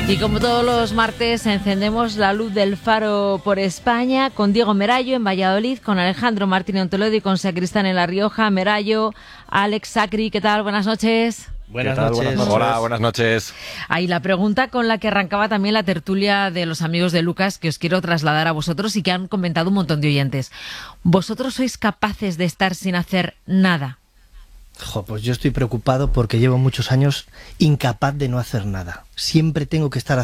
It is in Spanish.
Y como todos los martes, encendemos la luz del faro por España con Diego Merayo en Valladolid, con Alejandro Martínez Toledo y con Sacristán en La Rioja. Merayo, Alex, Sacri, ¿qué tal? Buenas noches. Buenas noches. Hola, buenas noches. Ahí la pregunta con la que arrancaba también la tertulia de los amigos de Lucas, que os quiero trasladar a vosotros y que han comentado un montón de oyentes. ¿Vosotros sois capaces de estar sin hacer nada? Pues yo estoy preocupado porque llevo muchos años incapaz de no hacer nada. Siempre tengo que estar